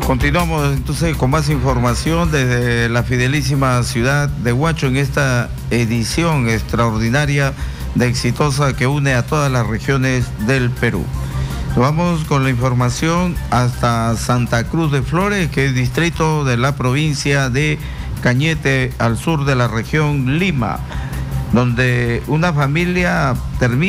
Continuamos entonces con más información desde la fidelísima ciudad de Huacho en esta edición extraordinaria de Exitosa que une a todas las regiones del Perú. Vamos con la información hasta Santa Cruz de Flores, que es distrito de la provincia de Cañete, al sur de la región Lima, donde una familia termina